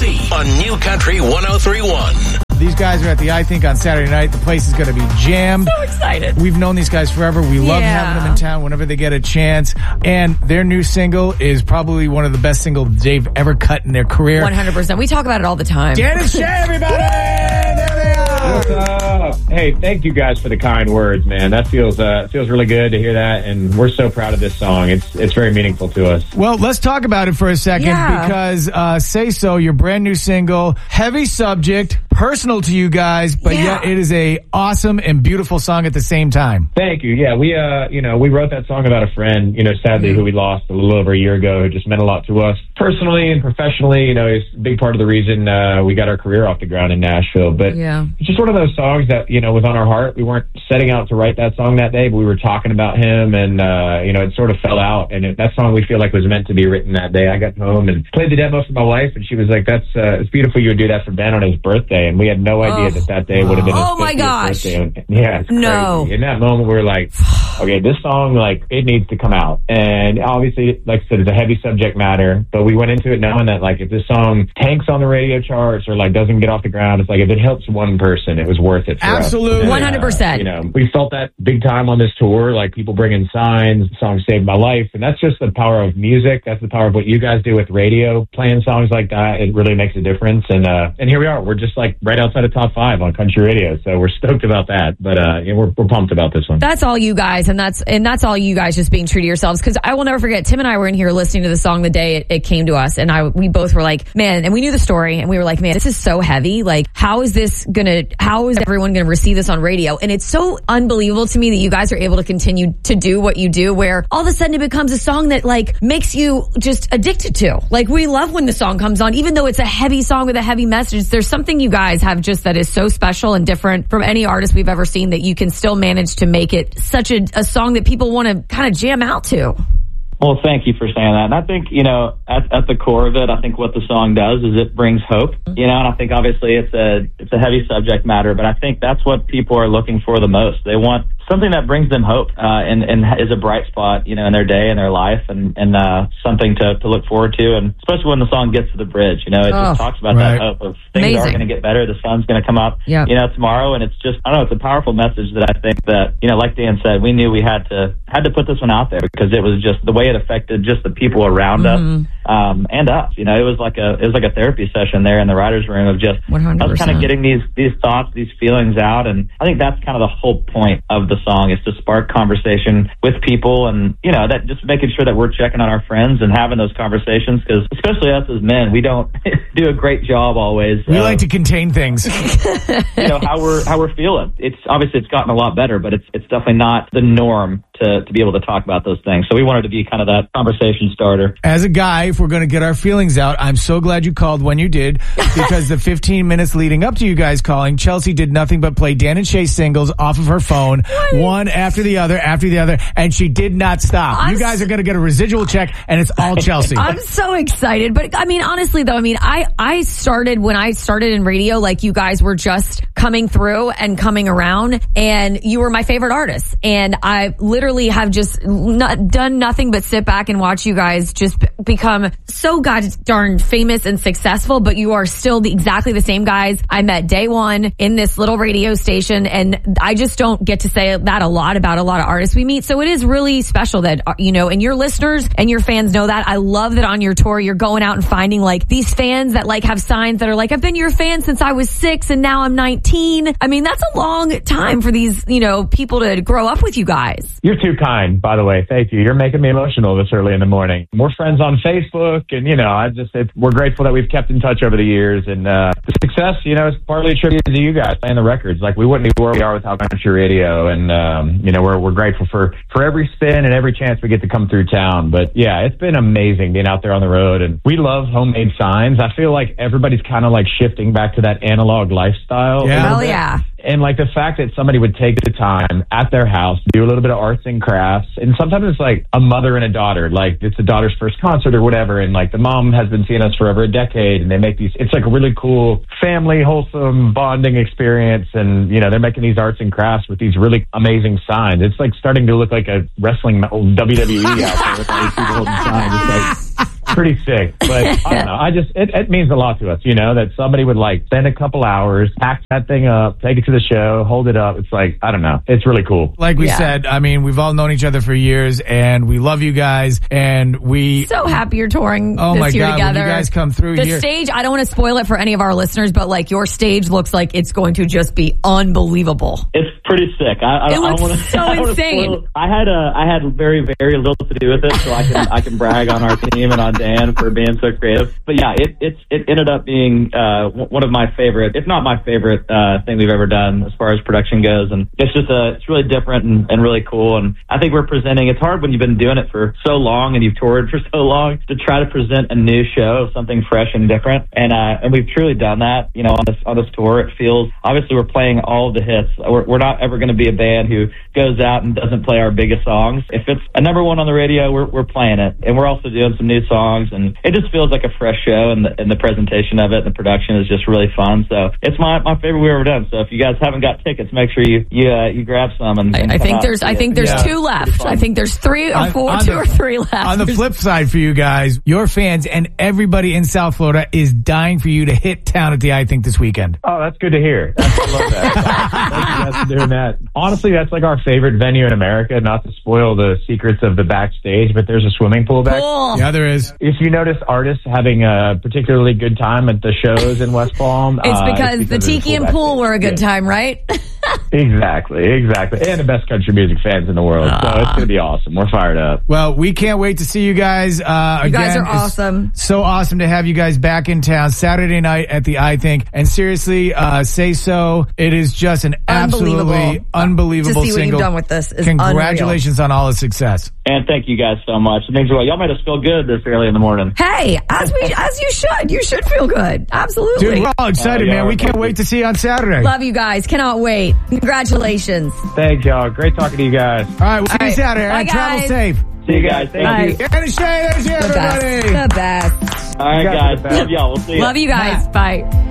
Chelsea on New Country 103.1. These guys are at the I Think on Saturday night. The place is going to be jammed. So excited. We've known these guys forever. We love having them in town whenever they get a chance. And their new single is probably one of the best singles they've ever cut in their career. 100%. We talk about it all the time. Dan and Shay, everybody! There they are! What's up? Hey, thank you guys for the kind words, man. That feels really good to hear that, and we're so proud of this song. It's very meaningful to us. Well, let's talk about it for a second because Say So, your brand new single, heavy subject, personal to you guys, but yet it is a awesome and beautiful song at the same time. Thank you. Yeah, we wrote that song about a friend, sadly, who we lost a little over a year ago, who just meant a lot to us personally and professionally. He's a big part of the reason we got our career off the ground in Nashville. But it's just one of those songs that, was on our heart. We weren't setting out to write that song that day, but we were talking about him, and, it sort of fell out. And that song we feel like was meant to be written that day. I got home and played the demo for my wife, and she was like, it's beautiful you would do that for Ben on his birthday. And we had no idea that day would have been his 50th birthday. Yeah, it's crazy. In that moment, we were like, okay, this song, it needs to come out. And obviously, like I said, it's a heavy subject matter, but we went into it knowing that, if this song tanks on the radio charts or, doesn't get off the ground, it's if it helps one person, it was worth it for us. Absolutely. 100%. We felt that big time on this tour, people bringing signs, the song saved my life. And that's just the power of music. That's the power of what you guys do with radio, playing songs like that. It really makes a difference. And here we are. We're just right outside of top 5 on country radio. So we're stoked about that. But we're pumped about this one. That's all you guys. And that's all you guys just being true to yourselves. Because I will never forget, Tim and I were in here listening to the song the day it came to us. And we both were like, man, and we knew the story. And we were like, man, this is so heavy. How is everyone going to receive this on radio? And it's so unbelievable to me that you guys are able to continue to do what you do, where all of a sudden it becomes a song that makes you just addicted to. We love when the song comes on, even though it's a heavy song with a heavy message. There's something you guys have just that is so special and different from any artist we've ever seen, that you can still manage to make it such a song that people want to kind of jam out to. Well, thank you for saying that. And I think, at the core of it, I think what the song does is it brings hope, and I think obviously it's a heavy subject matter, but I think that's what people are looking for the most. They want something that brings them hope, and is a bright spot, in their day and their life, and something to look forward to. And especially when the song gets to the bridge, it just talks about that hope of things are going to get better. The sun's going to come up, tomorrow. And it's just, it's a powerful message that I think that, like Dan said, we knew we had to put this one out there because it was just the way it affected just the people around us, and us. It was like a therapy session there in the writer's room of just 100%. Us kind of getting these thoughts, these feelings out. And I think that's kind of the whole point of the song, is to spark conversation with people, and that just making sure that we're checking on our friends and having those conversations, because especially us as men, we don't do a great job always. We like to contain things. How we're feeling. It's gotten a lot better, but it's definitely not the norm to be able to talk about those things. So we wanted to be kind of that conversation starter. As a guy, if we're going to get our feelings out, I'm so glad you called when you did, because the 15 minutes leading up to you guys calling, Chelsea did nothing but play Dan and Shay singles off of her phone, one after the other, and she did not stop. You guys are going to get a residual check, and it's all Chelsea. I'm so excited. But honestly though, I started when I started in radio, you guys were just coming through and coming around, and you were my favorite artist. And I literally have just done nothing but sit back and watch you guys just become so god darn famous and successful, but you are still exactly the same guys I met day one in this little radio station. And I just don't get to say that a lot about a lot of artists we meet. So it is really special that, and your listeners and your fans know that. I love that on your tour, you're going out and finding these fans that have signs that are I've been your fan since I was 6 and now I'm 19. That's a long time for these, people to grow up with you guys. You're too kind, by the way. Thank you. You're making me emotional this early in the morning. We're friends on Facebook, and we're grateful that we've kept in touch over the years. And the success, is partly attributed to you guys playing the records. We wouldn't be where we are without country radio. And we're grateful for every spin and every chance we get to come through town. But yeah, it's been amazing being out there on the road, and we love homemade signs. I feel like everybody's kind of shifting back to that analog lifestyle. Yeah. Hell yeah. And the fact that somebody would take the time at their house, do a little bit of arts and crafts, and sometimes it's a mother and a daughter, it's a daughter's first concert or whatever, and the mom has been seeing us for over a decade, and they make these, it's a really cool family, wholesome bonding experience, and they're making these arts and crafts with these really amazing signs. It's starting to look like a wrestling WWE out there with all these people holding signs. It's pretty sick. But I don't know. It means a lot to us, that somebody would like spend a couple hours, pack that thing up, take it to the show, hold it up. It's like, I don't know. It's really cool. Like we said, I mean, we've all known each other for years, and we love you guys, and we... So happy you're touring oh this my year God, together. when you guys come through the here. stage, I don't want to spoil it for any of our listeners, but like your stage looks like it's going to just be unbelievable. It's pretty sick. It looks so insane. I had very, very little to do with it, so I can brag on our team and on Dan for being so creative. But yeah, it ended up being one of my favorite, if not my favorite, thing we've ever done as far as production goes. And it's just it's really different and really cool. And I think we're presenting. It's hard when you've been doing it for so long and you've toured for so long to try to present a new show, something fresh and different. And we've truly done that. On this tour, it feels obviously we're playing all of the hits. We're not ever going to be a band who goes out and doesn't play our biggest songs. If it's a number one on the radio, we're playing it, and we're also doing some new songs. And it just feels like a fresh show, and the presentation of it, and the production is just really fun. So it's my favorite we've ever done. So if you guys haven't got tickets, make sure you grab some. And I think there's two left. I think there's three or four, two or three left. On the flip side for you guys, your fans and everybody in South Florida is dying for you to hit town at the I Think this weekend. Oh, that's good to hear. I love that. Thank you guys for doing that. Honestly, that's like our favorite venue in America. Not to spoil the secrets of the backstage, but there's a swimming pool back. Cool. Yeah, there is. If you notice artists having a particularly good time at the shows in West Palm, it's because the tiki and pool were a good time, right? Exactly. And the best country music fans in the world. So it's going to be awesome. We're fired up. Well, we can't wait to see you guys again. You guys are awesome. It's so awesome to have you guys back in town Saturday night at the I Think. And seriously, Say So. It is just an absolutely unbelievable to see single. What you've done with this is Congratulations on all the success. And thank you guys so much. It means y'all made us feel good this early in the morning. Hey, as you should. You should feel good. Absolutely. Dude, we're all excited, man. We can't wait to see you on Saturday. Love you guys. Cannot wait. Congratulations. Thanks, y'all. Great talking to you guys. All right, we'll see you Saturday. Bye, Travel guys. safe. See you guys. Thank you. And Shay, there's you, everybody. The best. All right, guys. Love y'all. We'll see you. Love you guys. Bye.